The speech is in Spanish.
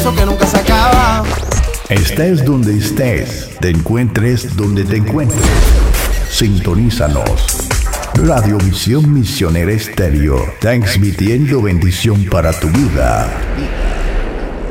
eso que nunca se acaba. Estés donde estés, te encuentres donde te encuentres. Sintonízanos. Radiovisión Misionera Estéreo, transmitiendo bendición para tu vida.